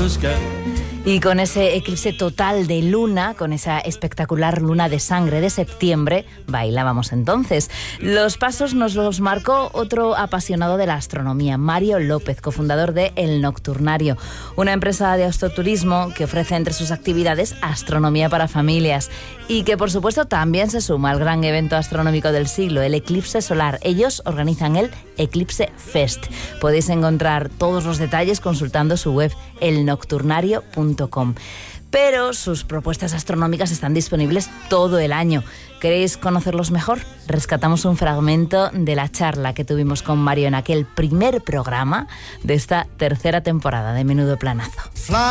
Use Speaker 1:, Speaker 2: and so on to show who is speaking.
Speaker 1: buscar.
Speaker 2: Y con ese eclipse total de luna, con esa espectacular luna de sangre de septiembre, bailábamos entonces. Los pasos nos los marcó otro apasionado de la astronomía, Mario López, cofundador de El Nocturnario, una empresa de astroturismo que ofrece entre sus actividades astronomía para familias y que por supuesto también se suma al gran evento astronómico del siglo, el eclipse solar. Ellos organizan el Eclipse Fest. Podéis encontrar todos los detalles consultando su web elnocturnario.com. Pero sus propuestas astronómicas están disponibles todo el año. ¿Queréis conocerlos mejor? Rescatamos un fragmento de la charla que tuvimos con Mario en aquel primer programa de esta tercera temporada de Menudo Planazo.